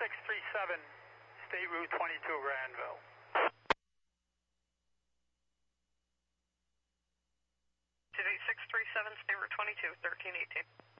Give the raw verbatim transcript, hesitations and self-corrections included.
six three seven, State Route twenty-two, Granville. six three seven, State Route twenty-two, thirteen eighteen.